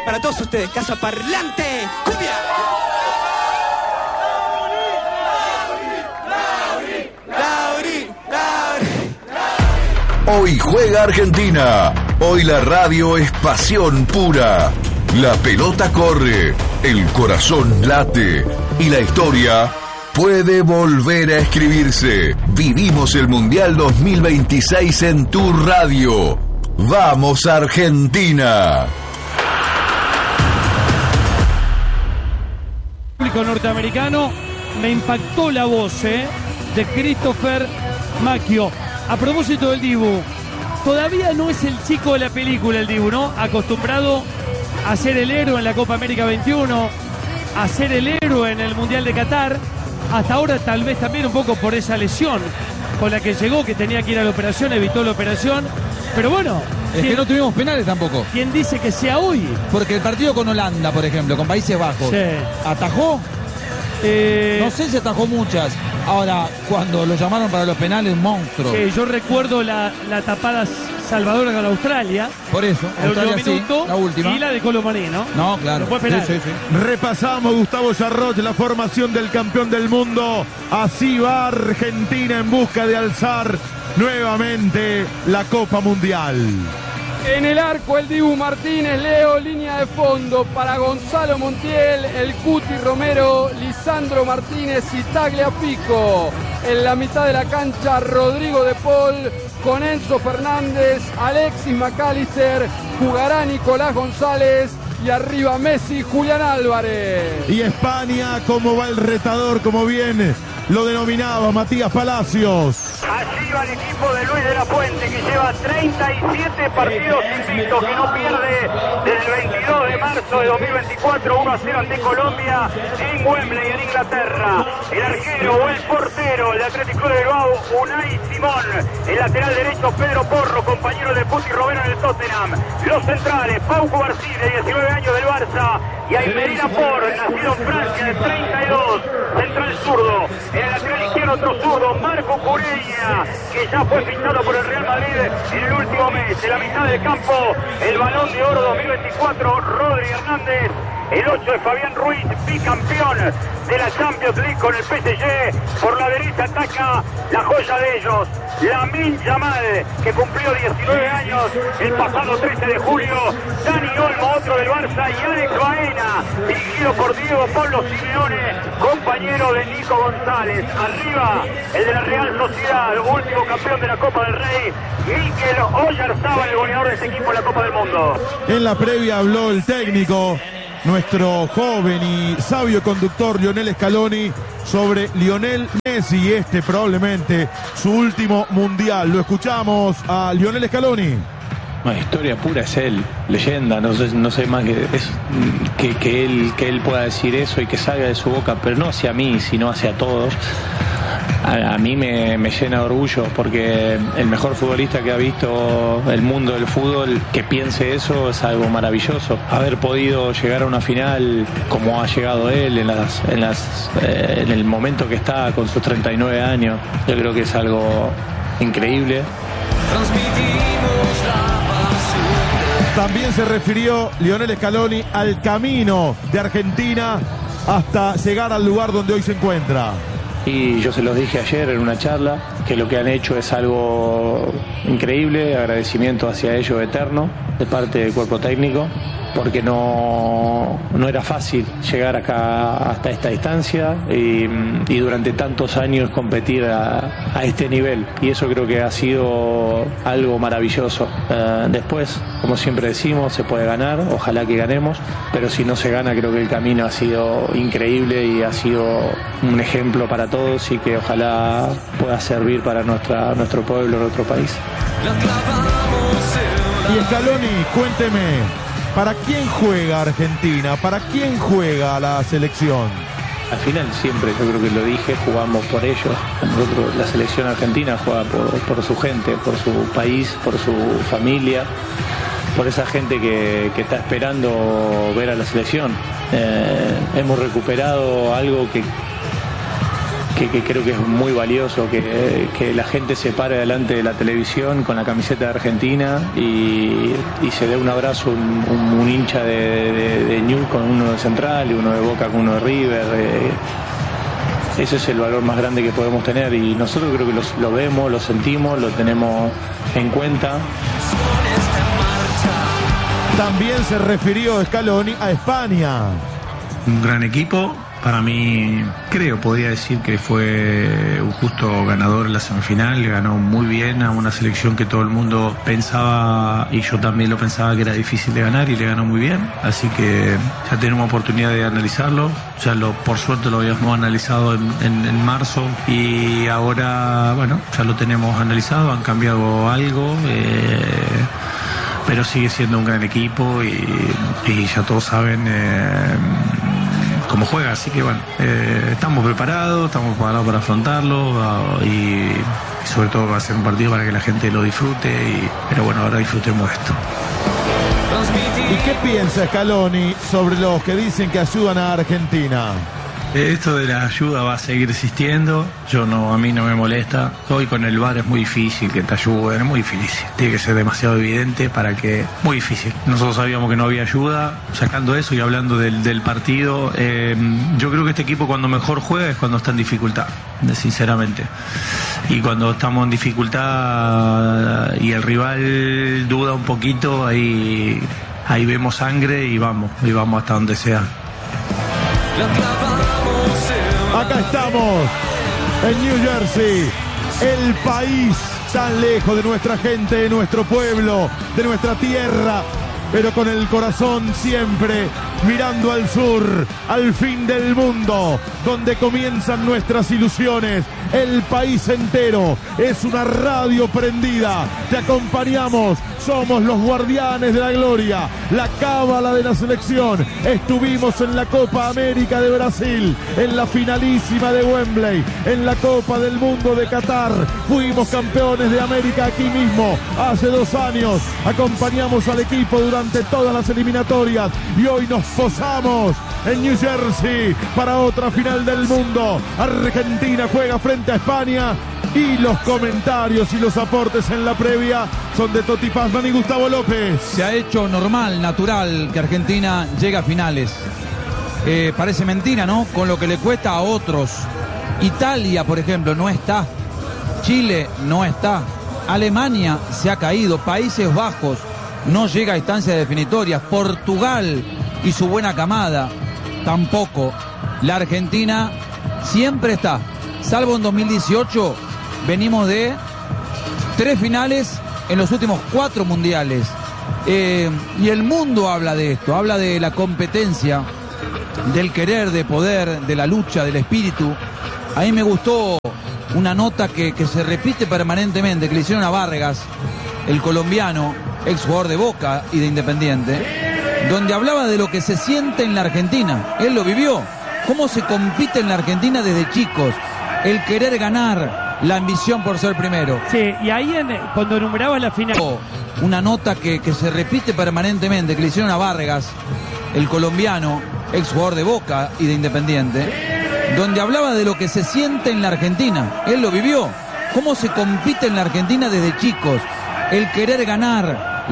para todos ustedes. Casa Parlante, cumbia. Hoy juega Argentina. Hoy la radio es pasión pura. La pelota corre, el corazón late y la historia puede volver a escribirse. Vivimos el Mundial 2026 en tu radio. ¡Vamos Argentina! Público norteamericano, me impactó la voz de Christopher Macchio. A propósito del Dibu, todavía no es el chico de la película el Dibu, ¿no? Acostumbrado a ser el héroe en la Copa América 21, a ser el héroe en el Mundial de Qatar. Hasta ahora tal vez también un poco por esa lesión con la que llegó, que tenía que ir a la operación, evitó la operación. Pero bueno... Es que no tuvimos penales tampoco. ¿Quién dice que sea hoy? Porque el partido con Holanda, por ejemplo, con Países Bajos, sí. ¿Atajó? No sé si atajó muchas. Ahora, cuando lo llamaron para los penales, un monstruo. Sí, yo recuerdo la tapada salvadora con Australia. Por eso, Australia sí, la última. Y la de Colomarí, ¿no? No, claro. Fue penal. Sí. Repasamos, Gustavo Charrot, la formación del campeón del mundo. Así va Argentina en busca de alzar nuevamente la Copa Mundial. En el arco el Dibu Martínez, Leo, línea de fondo para Gonzalo Montiel, el Cuti Romero, Lisandro Martínez y Tagliafico. En la mitad de la cancha Rodrigo de Paul con Enzo Fernández, Alexis McAllister, jugará Nicolás González y arriba Messi, Julián Álvarez. Y España, ¿cómo va el retador? Como bien lo denominaba Matías Palacios. Allí va el equipo de Luis de la Fuente, que lleva 37 partidos invictos, que no pierde desde el 22 de marzo de 2024, 1-0 ante Colombia en Wembley, en Inglaterra. El arquero o el portero, el Atlético de Bilbao, Unai Simón. El lateral derecho, Pedro Porro, compañero de Cuti Romero en el Tottenham. Los centrales, Pauco García, de 19 años del Barça, y Aymerina Por, nacido en Francia, de 32, central zurdo. En el lateral izquierdo, otro zurdo, Marco Cureña, que ya fue fichado por el Real Madrid en el último mes. En la mitad del campo, el Balón de Oro 2024, Rodri Hernández. El 8 de Fabián Ruiz, bicampeón de la Champions League con el PSG. Por la derecha ataca la joya de ellos, Lamine Yamal, que cumplió 19 años el pasado 13 de julio. Dani Olmo, otro del Barça, y Alex Baena, dirigido por Diego Pablo Simeone, compañero de Nico González. Arriba, el de la Real Sociedad, último campeón de la Copa del Rey, Mikel Oyarzabal, el goleador de este equipo en la Copa del Mundo. En la previa habló el técnico, nuestro joven y sabio conductor Lionel Scaloni, sobre Lionel Messi, probablemente su último mundial. Lo escuchamos a Lionel Scaloni. No, historia pura es él, leyenda, no sé más que él pueda decir eso y que salga de su boca, pero no hacia mí, sino hacia todos. A mí me llena de orgullo, porque el mejor futbolista que ha visto el mundo del fútbol, que piense eso, es algo maravilloso. Haber podido llegar a una final como ha llegado él en el momento que está con sus 39 años, yo creo que es algo increíble. También se refirió Lionel Scaloni al camino de Argentina hasta llegar al lugar donde hoy se encuentra. Y yo se los dije ayer en una charla, que lo que han hecho es algo increíble, agradecimiento hacia ellos eterno, de parte del cuerpo técnico, porque no era fácil llegar acá hasta esta distancia y durante tantos años competir a este nivel, y eso creo que ha sido algo maravilloso. Después, como siempre decimos, se puede ganar, ojalá que ganemos, pero si no se gana, creo que el camino ha sido increíble y ha sido un ejemplo para todos, y que ojalá pueda servir para nuestro pueblo, nuestro país. Y Scaloni, cuénteme, ¿para quién juega Argentina? ¿Para quién juega la selección? Al final siempre, yo creo que lo dije, jugamos por ellos. Nosotros, la selección argentina juega por su gente, por su país, por su familia, por esa gente que está esperando ver a la selección. Hemos recuperado algo que que creo que es muy valioso, que la gente se pare delante de la televisión con la camiseta de Argentina y se dé un abrazo, un hincha de Newell's con uno de Central y uno de Boca con uno de River. Ese es el valor más grande que podemos tener y nosotros creo que lo vemos, lo sentimos, lo tenemos en cuenta. También se refirió Scaloni a España. Un gran equipo. Para mí, podría decir que fue un justo ganador en la semifinal, ganó muy bien a una selección que todo el mundo pensaba, y yo también lo pensaba, que era difícil de ganar, y le ganó muy bien, así que ya tenemos oportunidad de analizarlo, por suerte lo habíamos analizado en marzo, y ahora, ya lo tenemos analizado, han cambiado algo, pero sigue siendo un gran equipo, y ya todos saben cómo juega, así que estamos preparados para afrontarlo y sobre todo va a ser un partido para que la gente lo disfrute, pero ahora disfrutemos esto. ¿Y qué piensa Scaloni sobre los que dicen que ayudan a Argentina? Esto de la ayuda va a seguir existiendo, a mí no me molesta. Hoy con el VAR es muy difícil que te ayuden, es muy difícil, tiene que ser demasiado evidente para que... Muy difícil. Nosotros sabíamos que no había ayuda, sacando eso y hablando del partido, yo creo que este equipo cuando mejor juega es cuando está en dificultad, sinceramente. Y cuando estamos en dificultad y el rival duda un poquito, ahí vemos sangre y vamos hasta donde sea. Acá estamos, en New Jersey, el país tan lejos de nuestra gente, de nuestro pueblo, de nuestra tierra, pero con el corazón siempre mirando al sur, al fin del mundo, donde comienzan nuestras ilusiones. El país entero es una radio prendida. Te acompañamos, somos los guardianes de la gloria, la cábala de la selección. Estuvimos en la Copa América de Brasil, en la finalísima de Wembley, en la Copa del Mundo de Qatar. Fuimos campeones de América aquí mismo hace 2 años. Acompañamos al equipo durante todas las eliminatorias y hoy nos posamos en New Jersey para otra final del mundo. Argentina juega frente a España y los comentarios y los aportes en la previa son de Toti Pazman y Gustavo López. Se ha hecho normal, natural que Argentina llegue a finales. Parece mentira, ¿no? Con lo que le cuesta a otros. Italia, por ejemplo, no está. Chile no está. Alemania se ha caído. Países Bajos no llega a instancias definitorias. Portugal y su buena camada tampoco. La Argentina siempre está, salvo en 2018, venimos de 3 finales en los últimos 4 mundiales. Y el mundo habla de esto, habla de la competencia, del querer, de poder, de la lucha, del espíritu. A mí me gustó una nota que se repite permanentemente, que le hicieron a Vargas, el colombiano, ex jugador de Boca y de Independiente, donde hablaba de lo que se siente en la Argentina. Él lo vivió. Cómo se compite en la Argentina desde chicos. El querer ganar, la ambición por ser primero. Sí, y ahí cuando enumeraba la final... Una nota que se repite permanentemente, que le hicieron a Vargas, el colombiano, ex jugador de Boca y de Independiente, donde hablaba de lo que se siente en la Argentina. Él lo vivió. Cómo se compite en la Argentina desde chicos. El querer ganar,